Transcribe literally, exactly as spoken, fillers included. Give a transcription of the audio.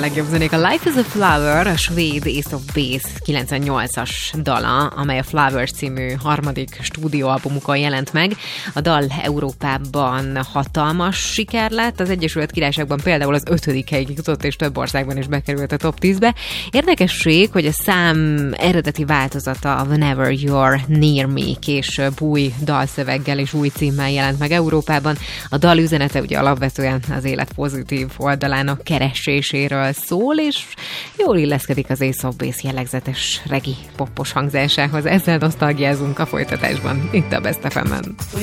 legjobb zenék. A Life is a Flower, a svéd Ace of Base kilencvennyolcas dala, amely a Flowers című harmadik stúdióalbumukon jelent meg. A dal Európában hatalmas siker lett, az Egyesült Királyságban például az ötödik helyig jutott, és több országban is bekerült a top tízbe. Érdekesség, hogy a szám eredeti változata, a Whenever You're Near Me később új dalszöveggel és új címmel jelent meg Európában. A dal üzenete ugye alapvetően az élet pozitív oldalának kereséséről szól, és jól illeszkedik az Ace of Base jellegzetes regi poppos hangzásához. Ezzel nosztalgiázunk a folytatásban, itt a Best ef em-en.